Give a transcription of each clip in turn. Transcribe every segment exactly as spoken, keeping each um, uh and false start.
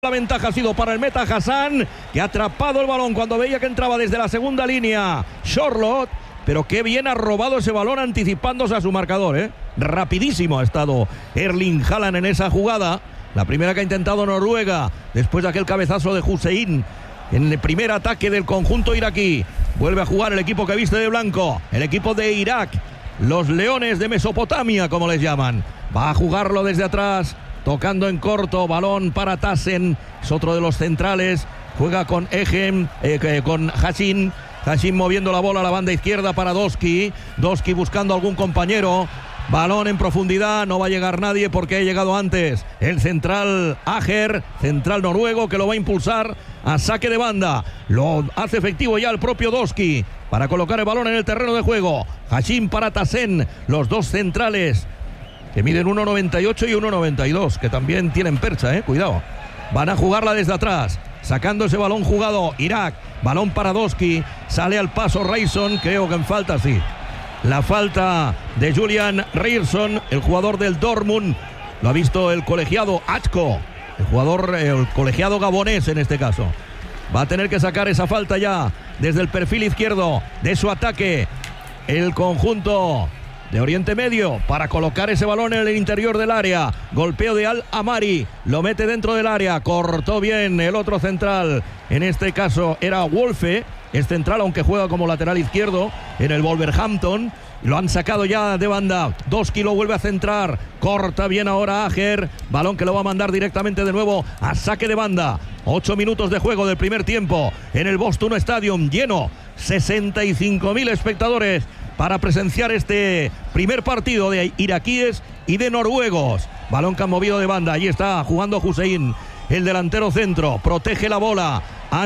La ventaja ha sido para el meta Hassan, que ha atrapado el balón cuando veía que entraba desde la segunda línea Charlotte, pero qué bien ha robado ese balón anticipándose a su marcador, ¿eh? Rapidísimo ha estado Erling Haaland en esa jugada, la primera que ha intentado Noruega, después de aquel cabezazo de Hussein en el primer ataque del conjunto iraquí. Vuelve a jugar el equipo que viste de blanco, el equipo de Irak, los leones de Mesopotamia, como les llaman. Va a jugarlo desde atrás, tocando en corto, balón para Tassen, es otro de los centrales, juega con Ejem, eh, con Hashim, Hashim moviendo la bola a la banda izquierda para Doski, Doski buscando algún compañero, balón en profundidad, no va a llegar nadie porque ha llegado antes el central Ajer, central noruego, que lo va a impulsar a saque de banda, lo hace efectivo ya el propio Doski para colocar el balón en el terreno de juego. Hashim para Tassen, los dos centrales que miden uno noventa y ocho y uno noventa y dos, que también tienen percha, eh, cuidado. Van a jugarla desde atrás, sacando ese balón jugado Irak, balón para Doski, sale al paso Reisson, creo que en falta, sí. La falta de Julian Reisson, el jugador del Dortmund, lo ha visto el colegiado Achko, el jugador, el colegiado gabonés en este caso. Va a tener que sacar esa falta ya desde el perfil izquierdo de su ataque, el conjunto de Oriente Medio, para colocar ese balón en el interior del área. Golpeo de Al Amari, lo mete dentro del área, cortó bien el otro central, en este caso era Wolfe, es central aunque juega como lateral izquierdo en el Wolverhampton. Lo han sacado ya de banda, Doski lo vuelve a centrar, corta bien ahora Ajer, balón que lo va a mandar directamente de nuevo a saque de banda. Ocho minutos de juego del primer tiempo en el Boston Stadium, lleno, sesenta y cinco mil espectadores para presenciar este primer partido de iraquíes y de noruegos. Balón que han movido de banda, allí está jugando Hussein, el delantero centro, protege la bola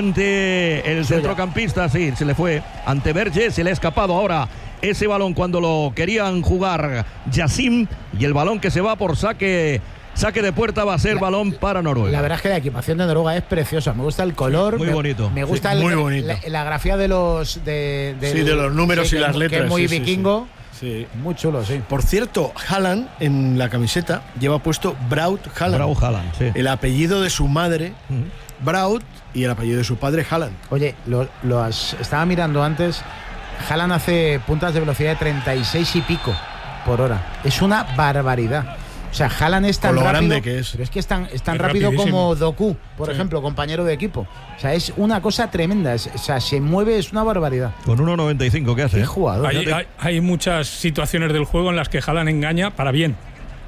ante el centrocampista, sí, se le fue, ante Berge, se le ha escapado ahora ese balón cuando lo querían jugar Yassim, y el balón que se va por saque Saque de puerta va a ser la, balón para Noruega. La verdad es que la equipación de Noruega es preciosa. Me gusta el color. Sí, muy me, bonito. Me gusta sí, el, muy bonito. La, la grafía de los de, de, sí, de los números sí, y que, las letras. Que es muy sí, vikingo. Sí, sí. Muy chulo, sí. Por cierto, Haaland en la camiseta lleva puesto Braut Haaland. Braut Haaland, sí. El apellido de su madre, uh-huh. Braut, y el apellido de su padre, Haaland. Oye, lo, lo has, estaba mirando antes. Haaland hace puntas de velocidad de treinta y seis y pico por hora. Es una barbaridad. O sea, Haaland es tan lo rápido, grande que es. Pero es que es tan, es tan es rápido rapidísimo. como Doku, por sí. ejemplo, compañero de equipo. O sea, es una cosa tremenda. Es, o sea, se mueve, es una barbaridad. Con uno noventa y cinco, ¿qué hace? Qué jugador. Hay, hay, hay muchas situaciones del juego en las que Haaland engaña para bien.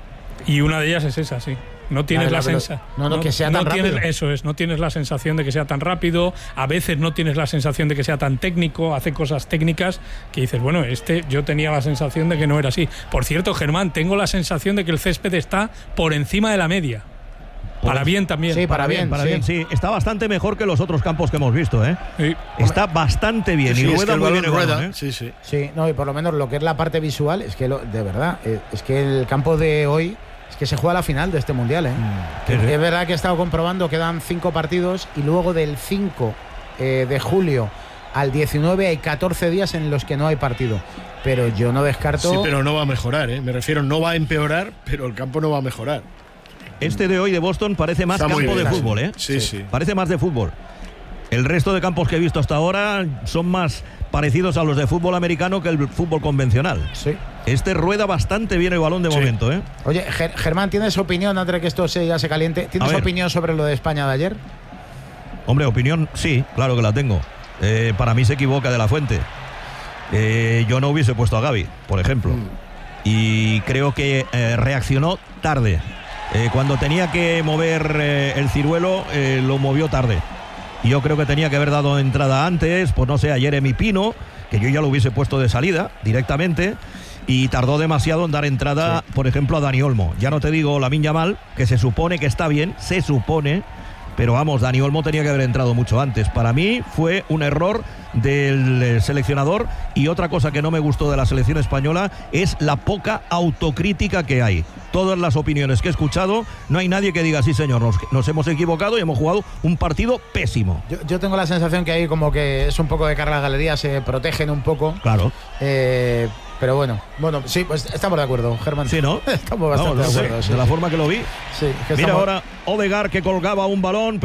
Y una de ellas es esa, sí. No tienes la, la sensación. No, no, que sea tan no rápido. Tienes, eso es, no tienes la sensación de que sea tan rápido. A veces no tienes la sensación de que sea tan técnico. Hace cosas técnicas que dices, bueno, este yo tenía la sensación de que no era así. Por cierto, Germán, tengo la sensación de que el césped está por encima de la media. Para bien también. Sí, para, para bien, para sí. bien, sí. Está bastante mejor que los otros campos que hemos visto, ¿eh? Sí. Está bastante bien. Sí, y rueda es que el muy bien el rueda, balón, ¿eh? Sí, sí. Sí, no, y por lo menos lo que es la parte visual, es que lo, de verdad, es que el campo de hoy es que se juega la final de este mundial, ¿eh? Mm, es, es verdad que he estado comprobando, quedan cinco partidos y luego del cinco eh, de julio al diecinueve hay catorce días en los que no hay partido. Pero yo no descarto. Sí, pero no va a mejorar, ¿eh? Me refiero, no va a empeorar, pero el campo no va a mejorar. Este de hoy de Boston parece más Está campo de bien, fútbol, ¿eh? Sí, sí. Parece más de fútbol. El resto de campos que he visto hasta ahora son más parecidos a los de fútbol americano que el fútbol convencional. Sí. Este rueda bastante bien el balón de sí. momento, ¿eh? Oye, Ger- Germán, ¿tienes opinión antes de que esto se, ya se caliente? ¿Tienes opinión sobre lo de España de ayer? Hombre, opinión, sí, claro que la tengo. Eh, para mí se equivoca de la Fuente. Eh, yo no hubiese puesto a Gavi, por ejemplo. Mm. Y creo que eh, reaccionó tarde. Eh, cuando tenía que mover eh, el ciruelo, eh, lo movió tarde. Y yo creo que tenía que haber dado entrada antes, pues no sé, a Jeremy Pino, que yo ya lo hubiese puesto de salida directamente, y tardó demasiado en dar entrada, sí. por ejemplo, a Dani Olmo. Ya no te digo Lamine Yamal, que se supone que está bien, se supone, pero vamos, Dani Olmo tenía que haber entrado mucho antes. Para mí fue un error del seleccionador, y otra cosa que no me gustó de la selección española es la poca autocrítica que hay. Todas las opiniones que he escuchado, no hay nadie que diga, sí señor, nos, nos hemos equivocado y hemos jugado un partido pésimo. Yo, yo tengo la sensación que hay como que es un poco de cara a la galería, se protegen un poco. Claro. Eh, pero bueno, bueno, sí, pues estamos de acuerdo, Germán. Sí, ¿no? Estamos bastante Vamos, no de acuerdo. sé, sí. de la forma que lo vi. Sí, que Mira estamos... ahora Odegaard, que colgaba un balón.